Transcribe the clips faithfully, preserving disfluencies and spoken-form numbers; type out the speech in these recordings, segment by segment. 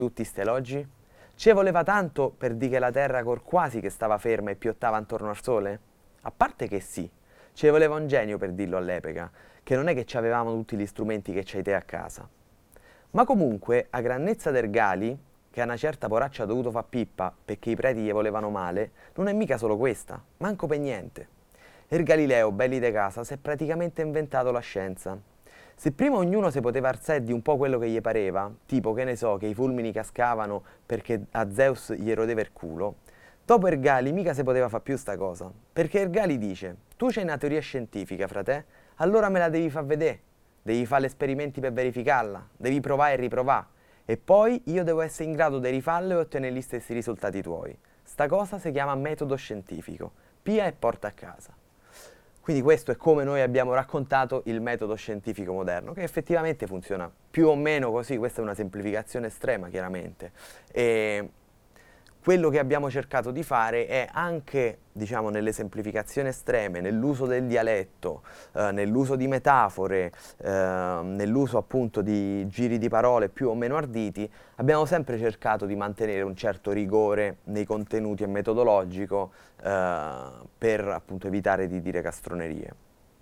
tutti ste elogi? Ci voleva tanto per dire che la terra cor quasi che stava ferma e piottava attorno al sole? A parte che sì, ci voleva un genio per dirlo all'epoca, che non è che ci avevamo tutti gli strumenti che c'hai te a casa. Ma comunque, a grandezza d'Ergali, che a una certa poraccia ha dovuto fa pippa perché i preti gli volevano male, non è mica solo questa, manco per niente. Er Galileo, belli de casa, si è praticamente inventato la scienza. Se prima ognuno si poteva arsè di un po' quello che gli pareva, tipo che ne so, che i fulmini cascavano perché a Zeus gli rodeva il culo, dopo Ergali mica si poteva fare più sta cosa. Perché Ergali dice, tu c'hai una teoria scientifica, frate, allora me la devi far vedere, devi fare gli esperimenti per verificarla, devi provare e riprovare, e poi io devo essere in grado di rifarlo e ottenere gli stessi risultati tuoi. Sta cosa si chiama metodo scientifico, pia e porta a casa. Quindi questo è come noi abbiamo raccontato il metodo scientifico moderno, che effettivamente funziona più o meno così. Questa è una semplificazione estrema, chiaramente. E quello che abbiamo cercato di fare è anche, diciamo, nelle semplificazioni estreme, nell'uso del dialetto, eh, nell'uso di metafore, eh, nell'uso appunto di giri di parole più o meno arditi, abbiamo sempre cercato di mantenere un certo rigore nei contenuti e metodologico eh, per appunto evitare di dire castronerie.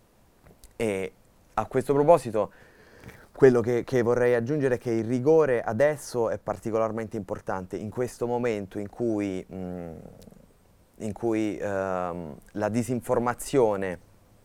E a questo proposito quello che, che vorrei aggiungere è che il rigore adesso è particolarmente importante in questo momento in cui, mh, in cui ehm, la disinformazione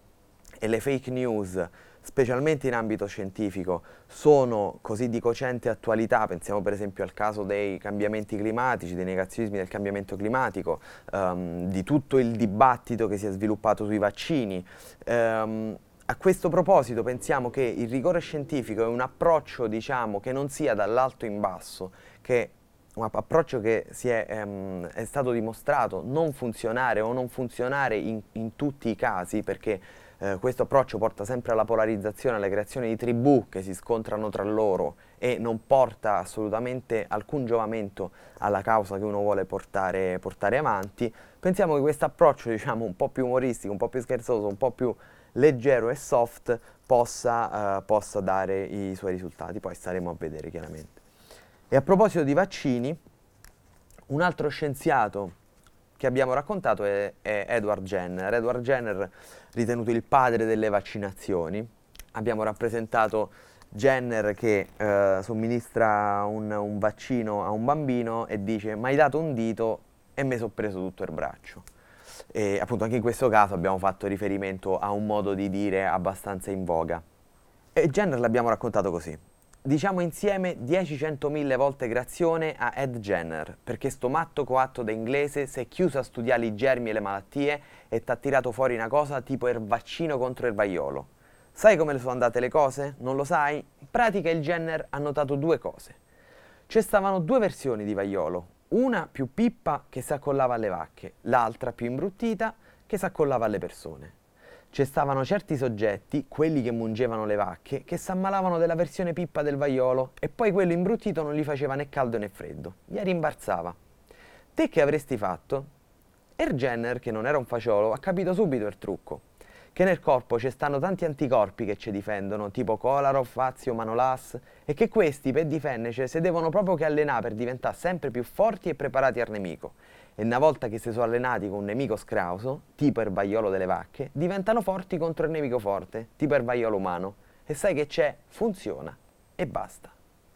e le fake news, specialmente in ambito scientifico, sono così di cocente attualità. Pensiamo per esempio al caso dei cambiamenti climatici, dei negazionismi del cambiamento climatico, ehm, di tutto il dibattito che si è sviluppato sui vaccini. Ehm, A questo proposito pensiamo che il rigore scientifico è un approccio, diciamo, che non sia dall'alto in basso, che un approccio che si è, ehm, è stato dimostrato non funzionare o non funzionare in, in tutti i casi, perché eh, questo approccio porta sempre alla polarizzazione, alla creazione di tribù che si scontrano tra loro e non porta assolutamente alcun giovamento alla causa che uno vuole portare, portare avanti. Pensiamo che questo approccio, diciamo, un po' più umoristico, un po' più scherzoso, un po' più leggero e soft possa, uh, possa dare i suoi risultati, poi staremo a vedere chiaramente. E a proposito di vaccini, un altro scienziato che abbiamo raccontato è, è Edward Jenner. Edward Jenner, ritenuto il padre delle vaccinazioni. Abbiamo rappresentato Jenner che uh, somministra un, un vaccino a un bambino e dice: "Mi hai dato un dito e mi sono preso tutto il braccio". E appunto anche in questo caso abbiamo fatto riferimento a un modo di dire abbastanza in voga. E Jenner l'abbiamo raccontato così. Diciamo insieme dieci centomila volte grazione a Ed Jenner, perché sto matto coatto da inglese si è chiuso a studiare i germi e le malattie e t'ha tirato fuori una cosa tipo il vaccino contro il vaiolo. Sai come sono andate le cose? Non lo sai? In pratica il Jenner ha notato due cose. Ci stavano due versioni di vaiolo, una più pippa che si accollava alle vacche, l'altra più imbruttita che si accollava alle persone. Ci stavano certi soggetti, quelli che mungevano le vacche, che si ammalavano della versione pippa del vaiolo e poi quello imbruttito non gli faceva né caldo né freddo, gli rimbarzava. Te che avresti fatto? Er Jenner, che non era un faciolo, ha capito subito il trucco, che nel corpo ci stanno tanti anticorpi che ci difendono, tipo Kolarov, Fazio, Manolas, e che questi, per difenderci, si devono proprio che allenare per diventare sempre più forti e preparati al nemico. E una volta che si sono allenati con un nemico scrauso, tipo il vaiolo delle vacche, diventano forti contro il nemico forte, tipo il vaiolo umano. E sai che c'è? Funziona. E basta.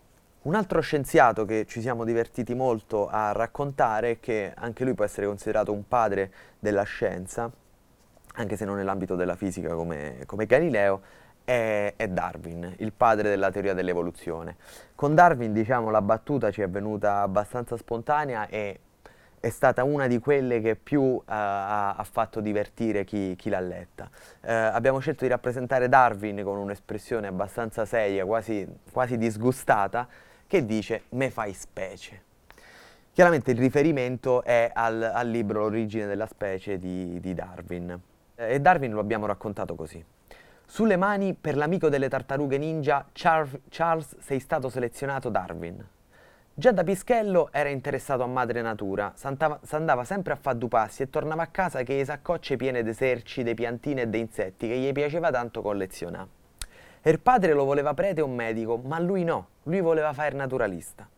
Un altro scienziato che ci siamo divertiti molto a raccontare, che anche lui può essere considerato un padre della scienza, anche se non nell'ambito della fisica come, come Galileo, è, è Darwin, il padre della teoria dell'evoluzione. Con Darwin, diciamo, la battuta ci è venuta abbastanza spontanea e è stata una di quelle che più uh, ha, ha fatto divertire chi, chi l'ha letta. Uh, abbiamo scelto di rappresentare Darwin con un'espressione abbastanza seria, quasi, quasi disgustata, che dice "me fai specie". Chiaramente il riferimento è al, al libro L'origine della specie di, di Darwin. E Darwin lo abbiamo raccontato così. Sulle mani, per l'amico delle tartarughe ninja, Charles, Charles sei stato selezionato Darwin. Già da pischello era interessato a madre natura, s'andava sempre a fare due passi e tornava a casa che le saccocce piene di eserci, di piantine e di insetti che gli piaceva tanto collezionare. Il padre lo voleva prete o medico, ma lui no, lui voleva fare naturalista.